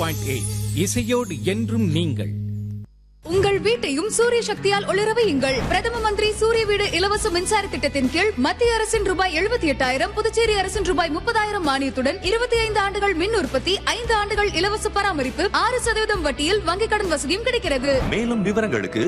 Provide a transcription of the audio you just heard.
90.8 இசையோடு என்றும் நீங்கள். உங்கள் வீட்டையும் சூரிய சக்தியால் ஒளிர வையுங்கள். பிரதம மந்திரி சூரிய வீடு இலவச மின்சார திட்டத்தின் கீழ் மத்திய அரசின் ரூபாய் 78,000, புதுச்சேரி அரசின் ரூபாய் 30,000 மானியத்துடன் 25 ஆண்டுகள் மின் உற்பத்தி, 5 ஆண்டுகள் இலவச பராமரிப்பு, 6% வட்டியில் வங்கிக் கடன் வசதியும் கிடைக்கிறது. மேலும் விவரங்களுக்கு